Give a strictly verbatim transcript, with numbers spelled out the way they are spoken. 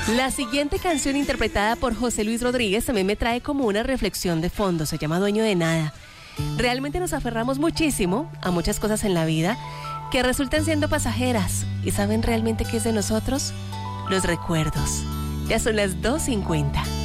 La siguiente canción interpretada por José Luis Rodríguez también me trae como una reflexión de fondo, se llama Dueño de Nada. Realmente nos aferramos muchísimo a muchas cosas en la vida que resultan siendo pasajeras. ¿Y saben realmente qué es de nosotros? Los recuerdos. Ya son las dos cincuenta.